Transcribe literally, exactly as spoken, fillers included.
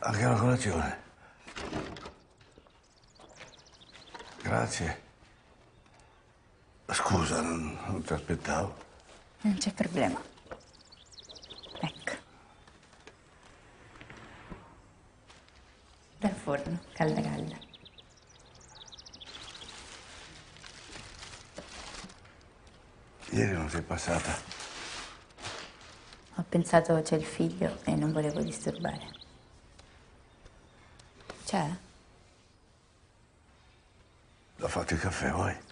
Anche una colazione. Grazie. Scusa, non, non ti aspettavo. Non c'è problema. Ecco. Dal forno, calda calda. Ieri non sei passata. Ho pensato c'è il figlio e non volevo disturbare. C'è? Ho fatto il caffè, vuoi?